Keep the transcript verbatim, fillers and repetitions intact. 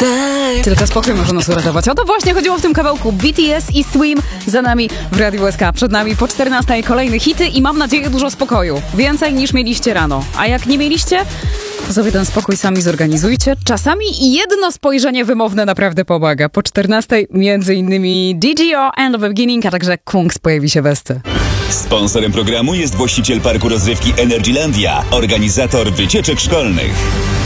Tylko spokój może nas uratować. O to właśnie chodziło w tym kawałku. B T S i Swim za nami w Radiu S K. Przed nami po czternastej kolejne hity i mam nadzieję dużo spokoju. Więcej niż mieliście rano. A jak nie mieliście, to sobie ten spokój sami zorganizujcie. Czasami jedno spojrzenie wymowne naprawdę pomaga. Po czternastej między innymi D G O and the Beginning, a także Kungs pojawi się w Esce. Sponsorem programu jest właściciel parku rozrywki Energylandia, organizator wycieczek szkolnych.